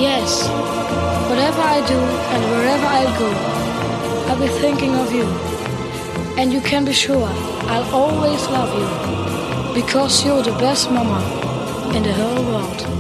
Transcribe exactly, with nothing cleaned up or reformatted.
Yes, whatever I do and wherever I go, I'll be thinking of you. And you can be sure I'll always love you, because you're the best mama in the whole world.